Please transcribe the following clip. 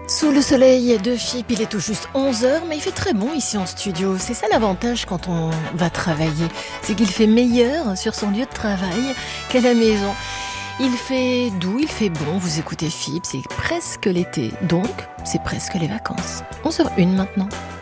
Sous le soleil de FIP, il est tout juste 11 heures, mais il fait très bon ici en studio. C'est ça l'avantage quand on va travailler, c'est qu'il fait meilleur sur son lieu de travail qu'à la maison. Il fait doux, il fait bon, vous écoutez FIP, c'est presque l'été, donc c'est presque les vacances. 11h01 maintenant.